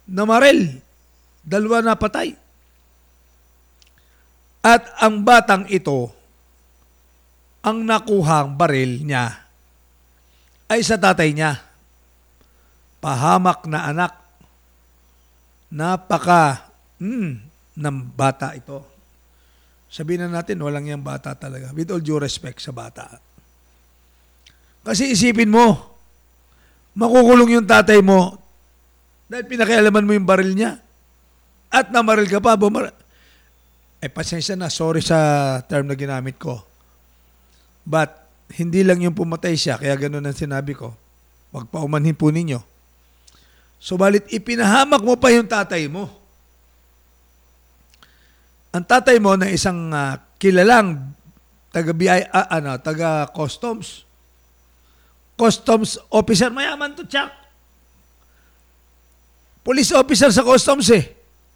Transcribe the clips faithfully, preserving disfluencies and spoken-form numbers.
namaril. Dalawa na patay. At ang batang ito, ang nakuhang baril niya ay sa tatay niya. Pahamak na anak. Napaka mm, ng bata ito. Sabihin na natin, walang yung bata talaga. With all due respect sa bata. Kasi isipin mo, makukulong yung tatay mo dahil pinakialaman mo yung baril niya. At namaril ka pa, bumar... Eh, pasensya na, sorry sa term na ginamit ko. But, hindi lang yung pumatay siya, kaya ganun ang sinabi ko. Huwag pa umanhin po ninyo. Subalit, ipinahamak mo pa yung tatay mo. Ang tatay mo na isang uh, kilalang taga-B I, uh, ano, taga-customs. Customs officer, mayaman to, Chuck. Police officer sa customs eh.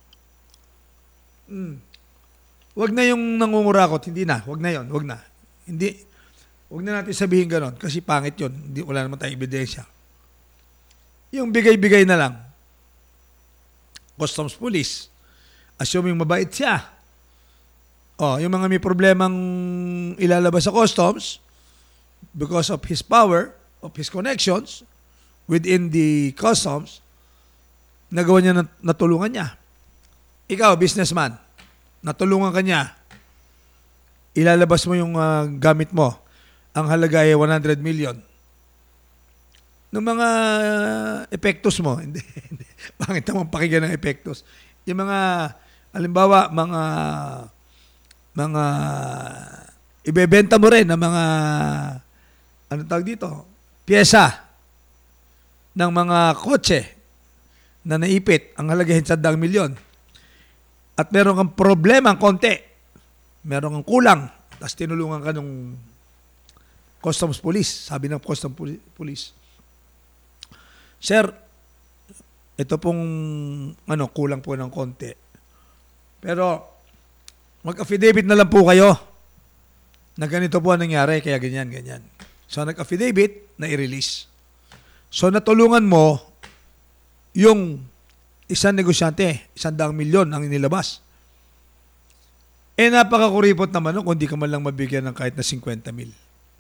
Hmm. Wag na yung nangungurakot, hindi na, wag na yon, wag na. Hindi, wag na natin sabihin ganon, kasi pangit yun, hindi, wala naman tayong ebidensya. Yung bigay-bigay na lang, customs police, assuming mabait siya. Oh, yung mga may problemang ilalabas sa customs, because of his power, of his connections, within the customs, nagawa niya, natulungan niya. Ikaw, businessman, natulungan ka niya, ilalabas mo yung uh, gamit mo, ang halaga ay one hundred million. Ng mga uh, epektos mo, hindi, hindi, pangit naman pakinggan ng epektos. Yung mga, halimbawa, mga, mga, ibebenta mo rin ng mga, ano tawag dito, pyesa ng mga kotse na naipit, ang halagahin sa daang milyon. At meron kang problema, konti. Meron kang kulang. Tapos tinulungan ka ng customs police. Sabi ng customs police, Sir, ito pong ano, kulang po ng konti. Pero mag-affidavit na lang po kayo na ganito po ang nangyari, kaya ganyan, ganyan. So nag-affidavit na i-release. So natulungan mo yung isang negosyante, isang daang milyon ang inilabas. Eh, napakakuripot naman no, kung di ka man lang mabigyan ng kahit na fifty mil.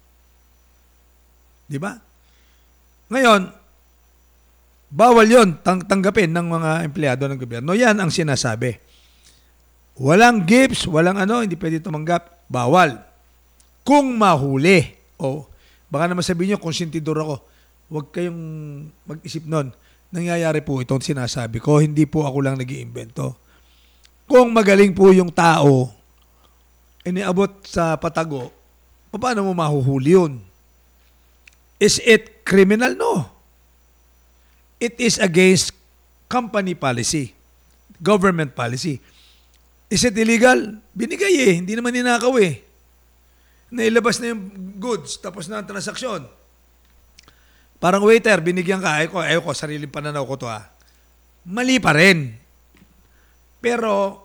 Di ba? Ngayon, bawal yon tang tanggapin ng mga empleyado ng gobyerno. Yan ang sinasabi. Walang gifts, walang ano, hindi pwede tumanggap. Bawal. Kung mahuli. O, baka naman sabihin nyo, konsentidor ako. Huwag kayong mag-isip nun. Nangyayari po itong sinasabi ko, hindi po ako lang nag-iimbento. Kung magaling po yung tao, iniabot sa patago, paano mo mahuhuli yun? Is it criminal? No. It is against company policy, government policy. Is it illegal? Binigay eh, hindi naman ninakaw eh. Nailabas na yung goods, tapos na ang transaksyon. Parang waiter, binigyan ka, ayoko, ayoko, sariling pananaw ko to ha. Mali pa rin. Pero,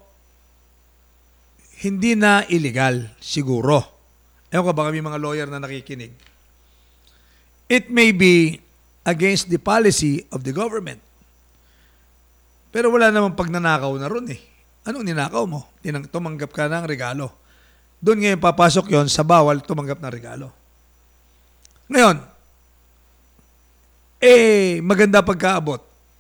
hindi na illegal, siguro. Ayoko, baka may mga lawyer na nakikinig. It may be against the policy of the government. Pero wala namang pagnanakaw na ron eh. Anong ninakaw mo? Tinang, tumanggap ka ng regalo. Doon ngayon papasok yon sa bawal tumanggap ng regalo. Ngayon, eh, maganda pagkaabot.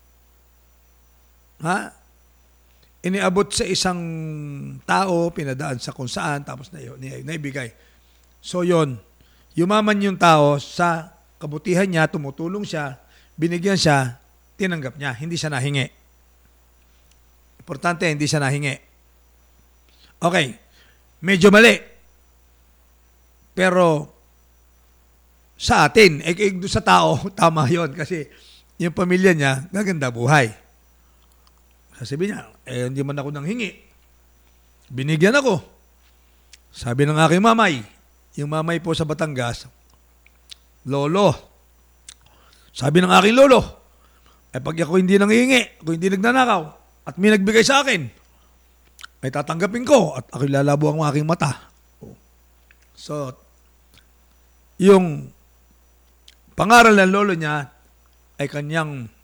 Ha? Iniabot sa isang tao, pinadaan sa kung saan, tapos na, na, naibigay. So, yon, yumaman yung tao sa kabutihan niya, tumutulong siya, binigyan siya, tinanggap niya, hindi siya nahingi. Importante, hindi siya nahingi. Okay, medyo mali. Pero, sa atin, eh, eh sa tao, tama yon kasi yung pamilya niya, gaganda buhay. Sabi niya, eh, hindi man ako nang hingi. Binigyan ako. Sabi ng aking mamay, yung mamay po sa Batangas, Lolo, sabi ng aking lolo, eh pag ako hindi nang hingi, ako hindi nagnanakaw, at may nagbigay sa akin, ay tatanggapin ko, at ako lalabo ang aking mata. So, yung pangaral ng lolo niya ay kanyang